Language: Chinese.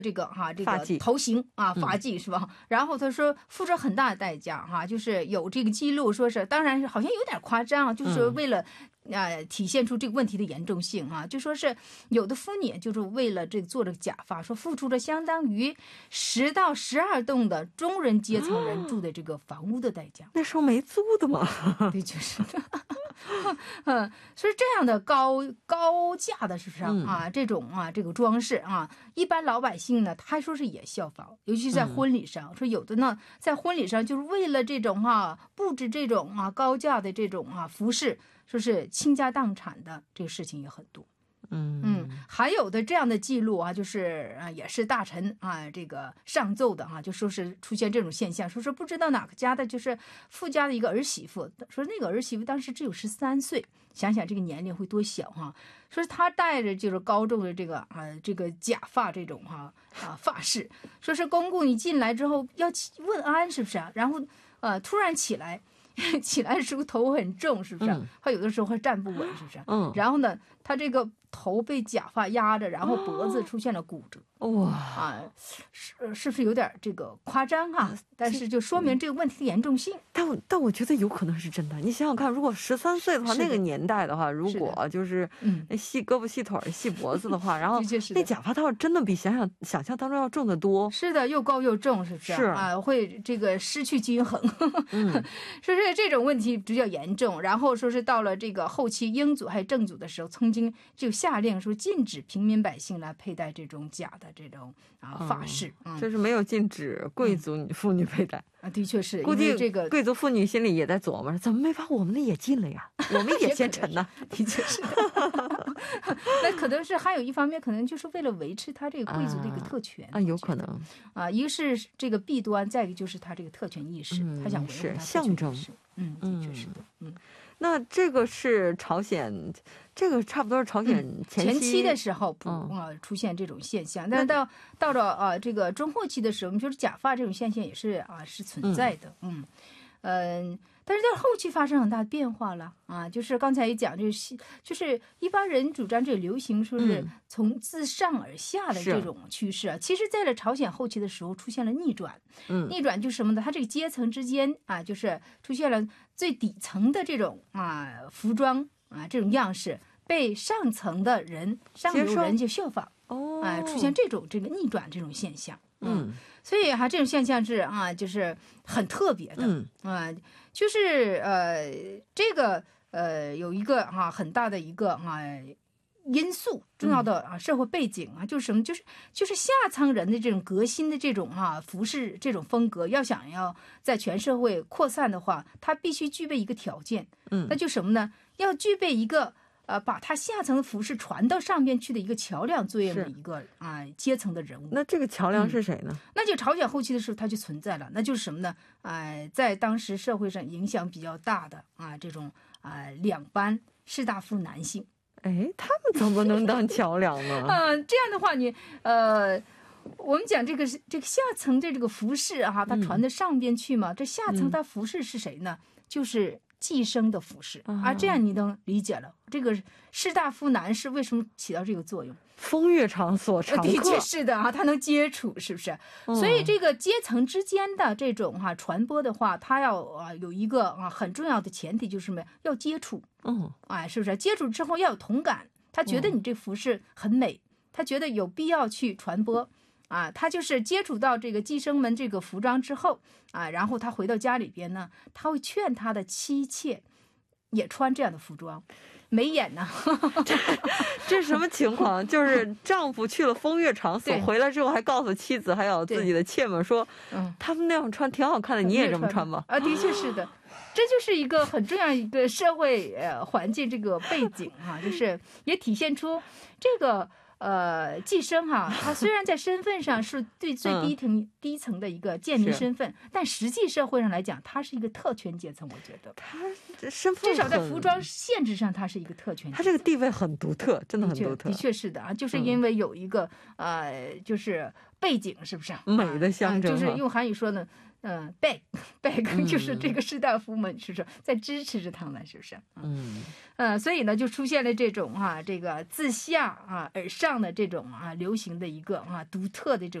这个头型啊，发髻是吧？然后他说付出很大的代价哈，就是有这个记录，说是当然是好像有点夸张啊，就是为了体现出这个问题的严重性啊，就说是有的妇女就是为了这个做这个假发，说付出了相当于10到12栋的中人阶层人住的这个房屋的代价。 那时候没租的嘛。 的确是的。所以这样的高价的，是不是啊？这种这个装饰啊，一般老百姓呢，他说是也效仿，尤其是在婚礼上，说有的呢，在婚礼上就是为了这种布置这种高价的这种服饰，说是倾家荡产的这个事情也很多。还有的这样的记录啊，就是也是大臣这个上奏的就说是出现这种现象，说是不知道哪个家的，就是富家的一个儿媳妇，说那个儿媳妇当时只有13岁，想想这个年龄会多小说是她带着就是高重的这个假发这种发饰，说是公公你进来之后要问安，是不是然后突然起来的时候头很重，是不是他有的时候会站不稳，是不是然后呢他这个头被假发压着，然后脖子出现了骨折。是不是有点这个夸张但是就说明这个问题的严重性。 但我觉得有可能是真的。你想想看，如果13岁的话，那个年代的话，如果就是细胳膊细腿细脖子的话，然后那假发套真的比想象当中要重得多。 是的，又高又重，是不是会这个失去均衡。说是这种问题比较严重，然后说是到了这个后期英祖还有正祖的时候，曾经就下令说禁止平民百姓来佩戴这种假的这种发饰。 就是没有禁止贵族妇女佩戴。 的确是， 估计这个贵族妇女心里也在琢磨，怎么没把我们的也禁了呀？我们也先沉呢。 的确是。那可能是还有一方面，可能就是为了维持他这个贵族的一个特权有可能一个是这个弊端，再一个就是他这个特权意识，他想维护他象征。 的确是的。 那这个是朝鲜，这个差不多是朝鲜前期的时候出现这种现象，但是到了这个中后期的时候，我们就是假发这种现象也是是存在的。但是到后期发生很大的变化了就是刚才也讲，就是一般人主张这个流行说是从自上而下的这种趋势其实在了朝鲜后期的时候出现了逆转。逆转就是什么呢？它这个阶层之间就是出现了最底层的这种服装这种样式被上层的人上流人就效仿出现这个逆转这种现象。所以这种现象是就是很特别的。就是这个有一个很大的一个因素，重要的社会背景就是什么？就是下层人的这种革新的这种服饰这种风格，要在全社会扩散的话，它必须具备一个条件。那就什么呢？要具备一个把它下层的服饰传到上边去的一个桥梁作用的一个阶层的人物。 那这个桥梁是谁呢？ 那就朝鲜后期的时候它就存在了，那就是什么呢？在当时社会上影响比较大的这种两班士大夫男性。 他们怎么能当桥梁呢？ 这样的话你我们讲这个下层这个服饰它传到上边去嘛，这下层它服饰是谁呢？就是寄生的服饰这样你能理解了这个士大夫男士为什么起到这个作用。 风月场所常客。 的确是的他能接触，是不是？所以这个阶层之间的这种传播的话，它要有一个很重要的前提，就是什么？要接触。是不是？接触之后要有同感，他觉得你这服饰很美，他觉得有必要去传播。他就是接触到这个寄生们这个服装之后然后他回到家里边呢，他会劝他的妻妾也穿这样的服装，没眼呢。 这什么情况？就是丈夫去了风月场所，回来之后还告诉妻子还有自己的妾们说，他们那样穿挺好看的，你也这么穿吧。 的确是的。这就是一个很重要一个社会环境这个背景就是也体现出这个寄生他虽然在身份上是最低层的一个贱民身份，但实际社会上来讲，他是一个特权阶层。我觉得他身份至少在服装限制上，他是一个特权阶层。 他这个地位很独特，真的很独特。 的确是的就是因为有一个就是背景，是不是？ 美的象征， 就是用韩语说呢。back 就是这个士大夫们是不是在支持着他们，是不是？所以呢就出现了这种这个自下而上的这种流行的一个独特的这种